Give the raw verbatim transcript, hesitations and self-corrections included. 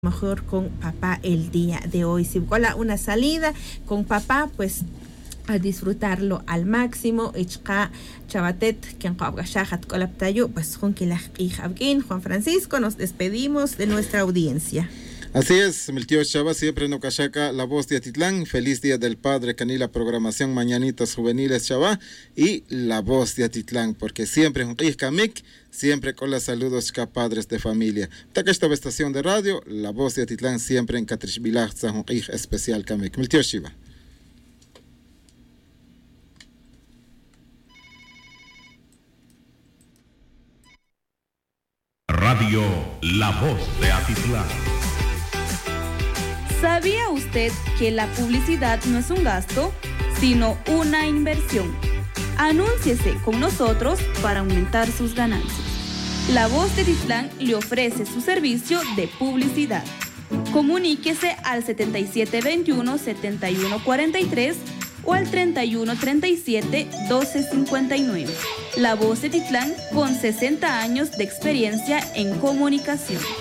mejor con papá el día de hoy. Si busca una salida con papá, pues a disfrutarlo al máximo. Ichka Chavatet, quien pues Juan Francisco, nos despedimos de nuestra audiencia. Así es, el tío Chava, siempre en Ocachaca, la voz de Atitlán. Feliz Día del Padre, Canila, programación Mañanitas Juveniles Chava y la voz de Atitlán, porque siempre un Kamik, siempre con los saludos a padres de familia. Taca esta estación de radio, la voz de Atitlán, siempre en Catrishbilach, San especial Kamik. El tío Shiva. Radio La Voz de Atitlán. ¿Sabía usted que la publicidad no es un gasto, sino una inversión? Anúnciese con nosotros para aumentar sus ganancias. La Voz de Atitlán le ofrece su servicio de publicidad. Comuníquese al setenta y siete veintiuno, setenta y uno cuarenta y tres o al treinta y uno treinta y siete, doce cincuenta y nueve. La Voz de Atitlán con sesenta años de experiencia en comunicación.